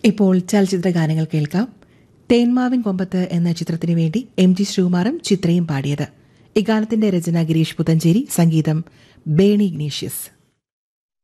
ഇപ്പോൾ ചലച്ചിത്ര ഗാനങ്ങൾ കേൾക്കാം. തേന്മാവിൻ കൊമ്പത്ത് എന്ന ചിത്രത്തിനു വേണ്ടി MG ശ്രീകുമാറും ചിത്രയും പാടിയത്. ഈ ഗാനത്തിന്റെ രചന ഗിരീഷ് പുത്തഞ്ചേരി, സംഗീതം ബേണി ഇഗ്നീഷ്യസ്.